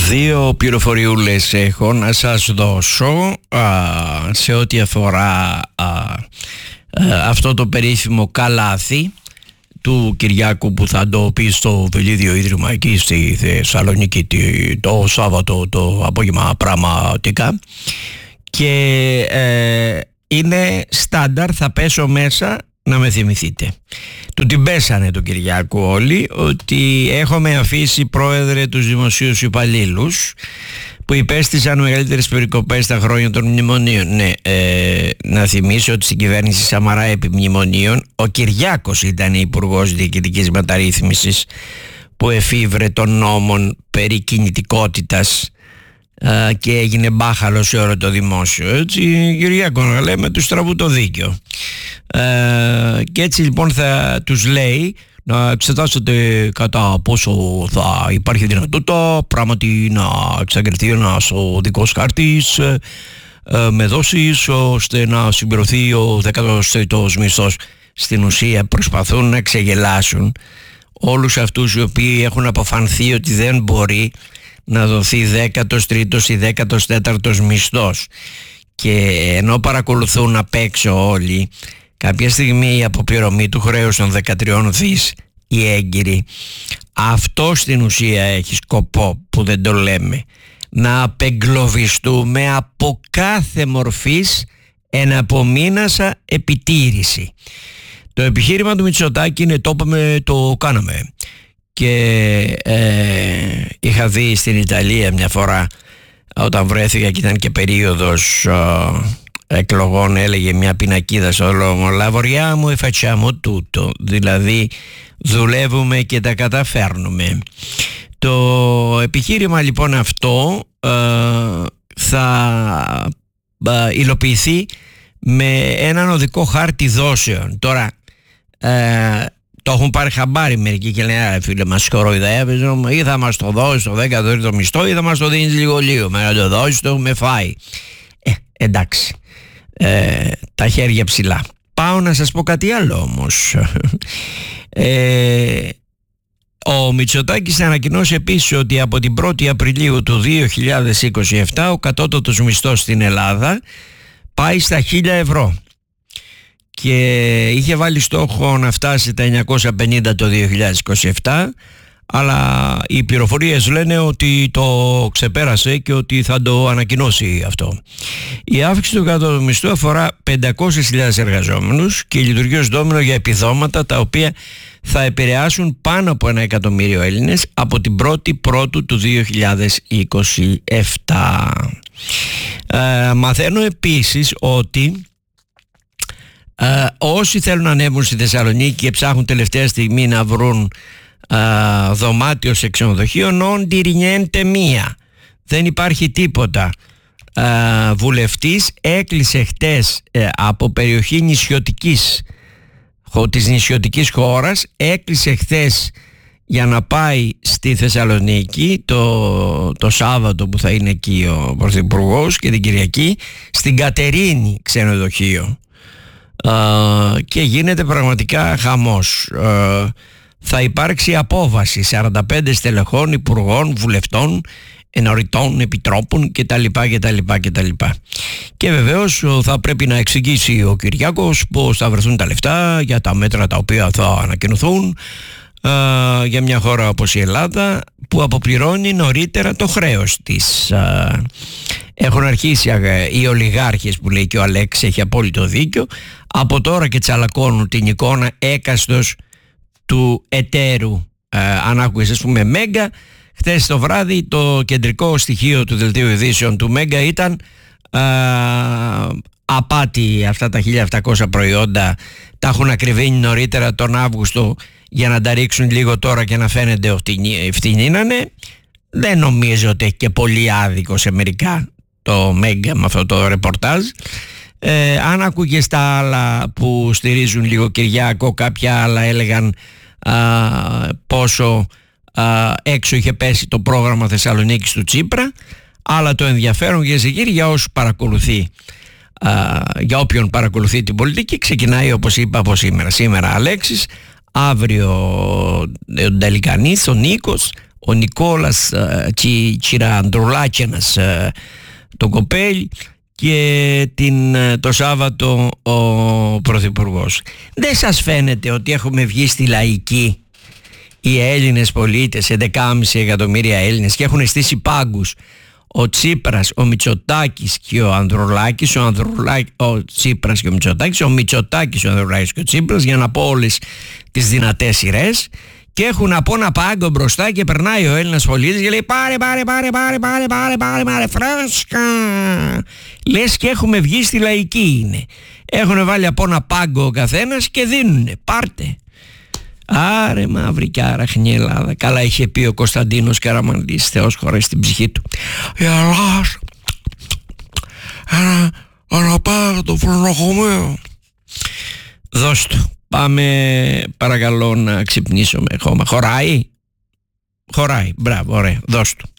Δύο πληροφοριούλες έχω να σας δώσω σε ό,τι αφορά αυτό το περίφημο καλάθι του Κυριάκου που θα το πει στο Βελίδιο Ίδρυμα εκεί στη Θεσσαλονίκη το Σάββατο το απόγευμα πραγματικά, και είναι στάνταρ, θα πέσω μέσα να με θυμηθείτε. Του την πέσανε τον Κυριάκου όλοι ότι έχουμε αφήσει πρόεδρε τους δημοσίους υπαλλήλους που υπέστησαν μεγαλύτερες περικοπές στα χρόνια των μνημονίων. Ναι, να θυμίσω ότι στην κυβέρνηση Σαμαρά επί μνημονίων ο Κυριάκος ήταν υπουργός διοικητικής μεταρρύθμισης που εφήβρε των νόμων περί κινητικότητας και έγινε μπάχαλο σε όλο το δημόσιο. Έτσι, Κυριάκο, να λέμε, τους τραβού το δίκιο. Και έτσι λοιπόν θα τους λέει να εξετάσετε κατά πόσο θα υπάρχει δυνατότητα πράγματι να εξαγγελθεί ένας οδικός χάρτης με δόσεις ώστε να συμπληρωθεί ο 13ος μισθός. Στην ουσία προσπαθούν να ξεγελάσουν όλους αυτούς οι οποίοι έχουν αποφανθεί ότι δεν μπορεί να δοθεί 13ος ή 14ος μισθός, και ενώ παρακολουθούν απ' έξω όλοι, κάποια στιγμή η αποπληρωμή του χρέους των 13 δις οι έγκυροι, αυτό στην ουσία έχει σκοπό, που δεν το λέμε, να απεγκλωβιστούμε από κάθε μορφής εναπομείνασα επιτήρηση. Το επιχείρημα του Μητσοτάκη είναι το είπαμε, το κάναμε. Και είχα δει στην Ιταλία μια φορά όταν βρέθηκα και ήταν και περίοδος εκλογών, έλεγε μια πινακίδα στο δρόμο «Lavoriamo e facciamo tutto», δηλαδή δουλεύουμε και τα καταφέρνουμε. Το επιχείρημα λοιπόν αυτό θα υλοποιηθεί με έναν οδικό χάρτη δόσεων. Τώρα το έχουν πάρει χαμπάρι μερικοί και λένε «Φίλε μας κοροϊδεύεις, ή θα μας το δώσεις το 13ο μισθό ή θα μας το δίνεις λίγο με να το δώσεις το με φάει». Εντάξει, τα χέρια ψηλά. Πάω να σας πω κάτι άλλο όμως. Ο Μητσοτάκης ανακοινώσει επίσης ότι από την 1η Απριλίου του 2027 ο κατώτατος μισθός στην Ελλάδα πάει στα 1.000 ευρώ. Και είχε βάλει στόχο να φτάσει τα 950 το 2027, αλλά οι πληροφορίες λένε ότι το ξεπέρασε και ότι θα το ανακοινώσει αυτό. Η αύξηση του κατώτατου μισθού αφορά 500.000 εργαζόμενους και λειτουργεί ως ντόμινο για επιδόματα τα οποία θα επηρεάσουν πάνω από 1 εκατομμύριο Έλληνες από την 1η Πρώτου του 2027. Μαθαίνω επίσης ότι όσοι θέλουν να ανέβουν στη Θεσσαλονίκη και ψάχνουν τελευταία στιγμή να βρουν δωμάτιο σε ξενοδοχείο, non dirignente μία, δεν υπάρχει τίποτα. Βουλευτής έκλεισε χτες από περιοχή της νησιωτικής χώρας, έκλεισε χθες για να πάει στη Θεσσαλονίκη το Σάββατο που θα είναι εκεί ο Πρωθυπουργός και την Κυριακή στην Κατερίνη ξενοδοχείο. Και γίνεται πραγματικά χαμός. Θα υπάρξει απόβαση 45 στελεχών, υπουργών, βουλευτών, ενωριτών, επιτρόπων κτλ. Και βεβαίως θα πρέπει να εξηγήσει ο Κυριάκος πώς θα βρεθούν τα λεφτά για τα μέτρα τα οποία θα ανακοινωθούν για μια χώρα όπως η Ελλάδα που αποπληρώνει νωρίτερα το χρέος της. Έχουν αρχίσει οι ολιγάρχες, που λέει και ο Αλέξης, έχει απόλυτο δίκιο, από τώρα και τσαλακώνουν την εικόνα έκαστος του εταίρου. Αν άκουγες ας πούμε Μέγκα, χθες το βράδυ το κεντρικό στοιχείο του δελτίου ειδήσεων του Μέγκα ήταν απάτη. Αυτά τα 1.700 προϊόντα τα έχουν ακριβήνει νωρίτερα τον Αύγουστο για να τα ρίξουν λίγο τώρα και να φαίνεται φτηνίνανε. Δεν νομίζω ότι έχει και πολύ άδικο σε μερικά το Μέγκα με αυτό το ρεπορτάζ. Αν άκουγες τα άλλα που στηρίζουν λίγο Κυριάκο, κάποια άλλα έλεγαν πόσο έξω είχε πέσει το πρόγραμμα Θεσσαλονίκης του Τσίπρα. Αλλά το ενδιαφέρον για όσους παρακολουθεί, για όποιον παρακολουθεί την πολιτική, ξεκινάει όπως είπα από σήμερα. Σήμερα Αλέξης, αύριο ο Ντελικανής, ο Νίκος, ο Νικόλας Τσιραντρουλάκενας το κοπέλι και το Σάββατο ο Πρωθυπουργός. Δεν σας φαίνεται ότι έχουμε βγει στη λαϊκή οι Έλληνες πολίτες, 11,5 εκατομμύρια Έλληνες, και έχουν στήσει πάγκους ο Τσίπρας, ο Μητσοτάκης και ο Ανδρουλάκης, ο Τσίπρας και ο Μητσοτάκης, ο Μητσοτάκης, ο Ανδρουλάκης και ο Τσίπρας, για να πω όλες τις δυνατές σειρές, και έχουν από ένα πάγκο μπροστά και περνάει ο Έλληνας πολίτης και λέει πάρε φρέσκα. Λες και έχουμε βγει στη λαϊκή είναι. Έχουν βάλει από ένα πάγκο ο καθένας και δίνουνε, πάρτε. Άρε μαύρη κι άραχνη Ελλάδα. Καλά είχε πει ο Κωνσταντίνος Καραμανλής, Θεός χωρέσει την ψυχή του. Η Ελλάς ένα πάρα το φρονοχομείο. Δώσ' του. Πάμε παρακαλώ να ξυπνήσουμε. Χωράει. Μπράβο, ωραία, δώσ' του.